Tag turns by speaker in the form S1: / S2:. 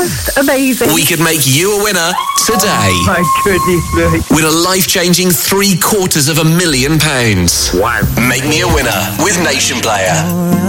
S1: just amazing.
S2: We could make you a winner today.
S1: Oh, my goodness me.
S2: With a life-changing £750,000.
S3: Wow.
S2: Make me a winner with Nation Player.